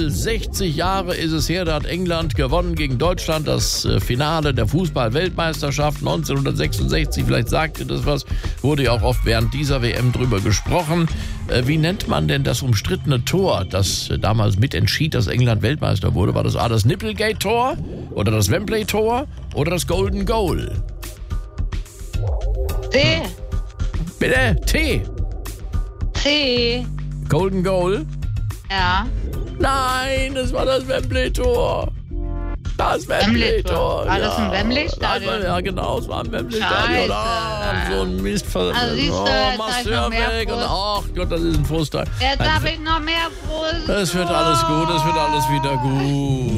weil 60 Jahre ist es her, da hat England gewonnen gegen Deutschland, das Finale der Fußball-Weltmeisterschaft 1966. Vielleicht sagt ihr das was, wurde ja auch oft während dieser WM drüber gesprochen. Wie nennt man denn das umstrittene Tor, das damals mitentschied, dass England Weltmeister wurde? War das A, das Nipplegate-Tor oder das Wembley-Tor oder das Golden Goal? T. Bitte? T. T. Golden Goal? Ja. Nein, das war das Wembley-Tor. Das Wembley-Tor. War das ein Wembley-Stadion? Ja, genau, es war ein Wembley-Stadion. So ein Mistfall. Also siehst du, machst du ja weg. Und ach Gott, das ist ein Frustteil. Jetzt habe ich noch mehr Frust. Es wird alles gut, es wird alles wieder gut.